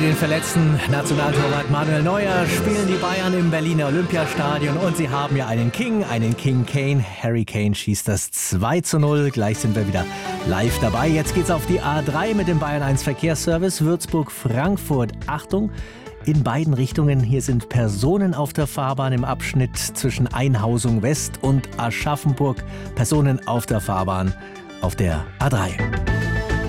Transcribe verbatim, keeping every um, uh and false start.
den verletzten Nationaltorwart Manuel Neuer spielen die Bayern im Berliner Olympiastadion und sie haben ja einen King, einen King Kane. Harry Kane schießt das zwei zu null. Gleich sind wir wieder live dabei. Jetzt geht's auf die A drei mit dem Bayern eins Verkehrsservice Würzburg-Frankfurt. Achtung! In beiden Richtungen. Hier sind Personen auf der Fahrbahn im Abschnitt zwischen Einhausung West und Aschaffenburg. Personen auf der Fahrbahn auf der A drei.